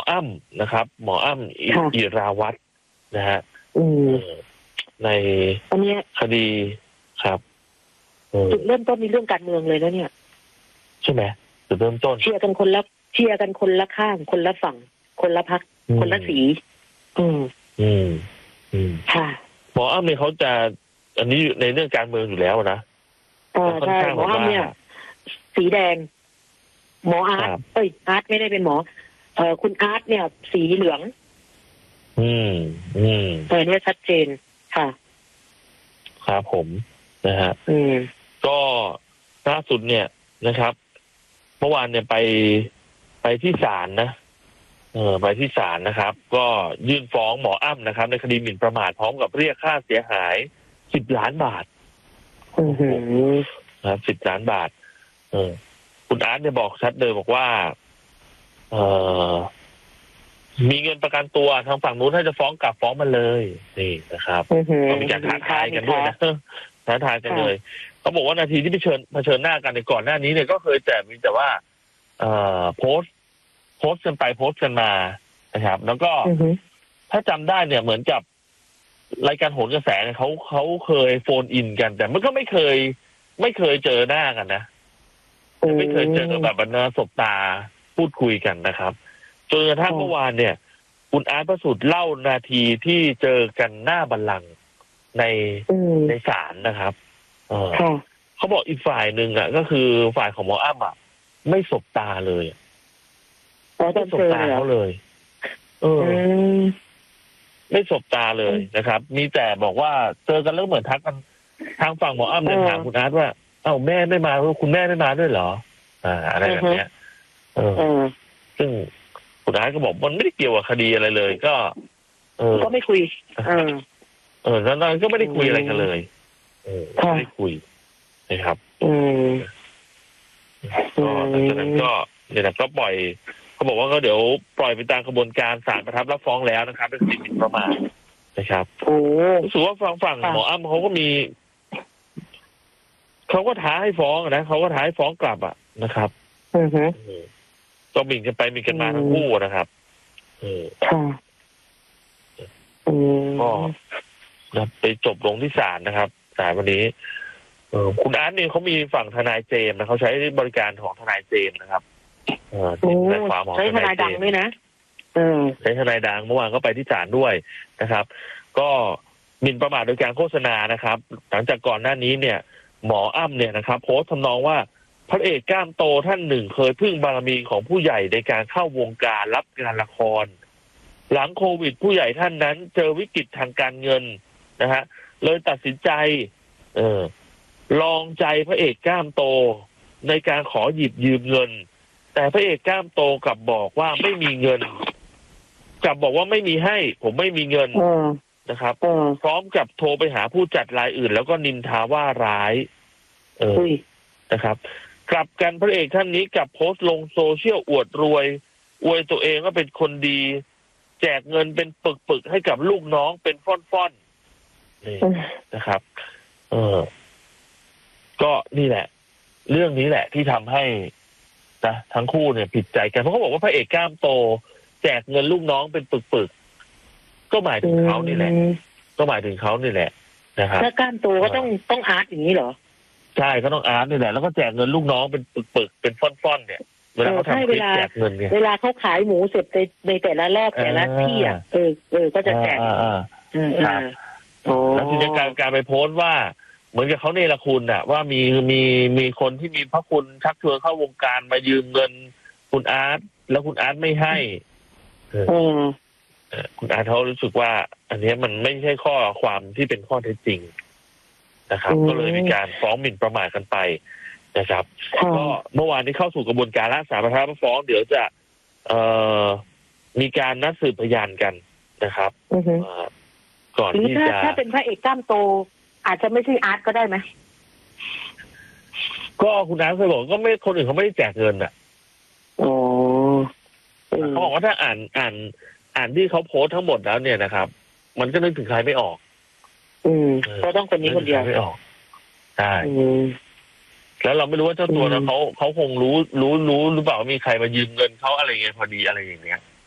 อ้ำนะครับ หมออ้ำอิราวัตรนะฮะในอันนี้คดีครับจุดเริ่มต้นในเรื่องการเมืองเลยแล้วเนี่ยใช่ไหมจุดเริ่มต้นเชียร์กันคนละข้างคนละฝั่งคนละพรรคคนละสีค่ะหมออ้ำเนี่ยเขาจะอันนี้ในเรื่องการเมืองอยู่แล้วนะใช่หมออ้ำเนี่ยสีแดงหมออาร์ตอาร์ตไม่ได้เป็นหมอคุณอาร์ตเนี่ยสีเหลืองเนี่ยชัดเจนค่ะครับผมนะฮะก็ล่าสุดเนี่ยนะครับเมื่อวานเนี่ยไปที่ศาลนะไปที่ศาลนะครับก็ยื่นฟ้องหมออ้ำนะครับในคดีหมิ่นประมาทพร้อมกับเรียกค่าเสียหาย10 ล้านบาทครับ10 ล้านบาทคุณอาร์ตเนี่ยบอกชัดเลยบอกว่ามีเงินประกันตัวทางฝั่งนู้นถ้าจะฟ้องกลับฟ้องมาเลยนี่นะครับก็มีการท้าทายกันด้วยนะท้าทายกันเลยเขาบอกว่านาทีที่เผชิญหน้ากันในก่อนหน้านี้เนี่ยก็เคยมีแต่ว่าโพสต์กันไปโพสต์กันมานะครับแล้วก็ถ้าจำได้เนี่ยเหมือนกับรายการโหนกระแสเนี่ยเขาเคยโฟนอินกันแต่มันก็ไม่เคยเจอหน้ากันนะไม่เคยเจอแบบบรรณาสบตาพูดคุยกันนะครับจนกระทั่งเมื่อวานเนี่ยคุณอาร์ตพระสุทธิ์เล่านาทีที่เจอกันหน้าบัลลังก์ในศาลนะครับเขาบอกอีกฝ่ายหนึ่งอ่ะก็คือฝ่ายของหมออ้ำอ่ะไม่สบตาเลยไม่สบตาเขาเลยไม่สบตาเลยนะครับมีแต่บอกว่าเจอกันแล้วเหมือนทักกันทางฝั่งหมออ้ำเนี่ยถามคุณอาร์ตว่าเอ้าแม่ไม่มาคุณแม่ไม่มาด้วยเหรออะไรแบบเนี้ยซึ่งคุณอาร์ตก็บอกมันไม่ได้เกี่ยวกับคดีอะไรเลยก็ไม่คุยแล้วนั้นก็ไม่ได้คุยอะไรกันเลยไม่ได้คุยนะครับก็หลังจากนั้นก็เนี่ยนะก็ปล่อยเขาบอกว่าก็เดี๋ยวปล่อยไปตามกระบวนการศาลประทับรับฟ้องแล้วนะครับเป็นคดีหมิ่นประมาทนะครับรู้สึกว่าฝั่งหมออ้ำเขาก็มีเขาก็ท้าให้ฟ้องนะเขาก็ท้าให้ฟ้องกลับอ่ะนะครับก็หมิ่นกันไปหมิ่นกันมาทั้งคู่นะครับก็ไปจบลงที่ศาลนะครับศาลวันนี้คุณอาร์ตเนี่ยเขามีฝั่งทนายเจมส์นะเขาใช้บริการของทนายเจมส์นะครับใช้ทนายดังด้วยนะใช้ทนายดังเมื่อวานก็ไปที่ศาลด้วยนะครับก็หมิ่นประมาทโดยการโฆษณานะครับหลังจากก่อนหน้านี้เนี่ยหมออ้ำเนี่ยนะครับโพสต์ทำนองว่าพระเอกกล้ามโตท่านหนึ่งเคยพึ่งบารมีของผู้ใหญ่ในการเข้าวงการรับงานละครหลังโควิดผู้ใหญ่ท่านนั้นเจอวิกฤตทางการเงินนะฮะเลยตัดสินใจลองใจพระเอกกล้ามโตในการขอหยิบยืมเงินแต่พระเอกกล้ามโตกลับบอกว่าไม่มีเงินกลับบอกว่าไม่มีให้ผมไม่มีเงินนะครับพร้อมกับโทรไปหาผู้จัดรายอื่นแล้วก็นินทาว่าร้ายนะครับกลับกันพระเอกท่านนี้กลับโพสต์ลงโซเชียลอวดตัวเองว่าเป็นคนดีแจกเงินเป็นปึกๆให้กับลูกน้องเป็นฟ่อนๆนี่นะครับก็นี่แหละเรื่องนี้แหละที่ทำให้นะทั้งคู่เนี่ยผิดใจกันเพราะเขาบอกว่าพระเอกกล้ามโตแจกเงินลูกน้องเป็นปึกๆก็หมายถึงเขานี่แหละนะครับถ้ากล้ามโตก็ต้องอาร์ตอย่างนี้เหรอใช่ก็ต้องอาร์ตนี่แหละแล้วก็แจกเงินลูกน้องเป็นปึกๆเป็นฟ่อนๆเนี่ยเวลาเขาทำคลิปแจกเงินเนี่ยเวลาเขาขายหมูเสร็จในแต่ละรอบแต่ละที่อ่ะก็จะแจกแล้วทีนี้การไปโพสต์ว่าเหมือนกับเขาเนรคุณอ่ะว่ามีคนที่มีพระคุณชักชวนเข้าวงการมายืมเงินคุณอาร์ตแล้วคุณอาร์ตไม่ให้คุณอาร์ตเขารู้สึกว่าอันนี้มันไม่ใช่ข้อความที่เป็นข้อเท็จจริงนะครับก็เลยมีการฟ้องหมิ่นประมาทกันไปนะครับก็เมื่อวานนี้เข้าสู่กระบวนการศาลประทับฟ้องเดี๋ยวจะมีการนัดสืบพยานกันนะครับก่อนที่จะถ้าเป็นพระเอกกล้ามโตอาจจะไม่ใช่อาร์ตก็ได้ไหมก็คุณอาร์ตเคยบอกก็ไม่คนอื่นเขาไม่ได้แจกเงินอ่ะเขาบอกว่าถ้าอ่านที่เขาโพสทั้งหมดแล้วเนี่ยนะครับมันก็นึกถึงใครไม่ออกก็ต้องคนนี้คนเดียวไม่ออกใช่แล้วเราไม่รู้ว่าเจ้าตัวนะเขาคงรู้หรือเปล่ามีใครมายืมเงินเขาอะไรเงี้ยพอดีอะไรอย่างเงี้ย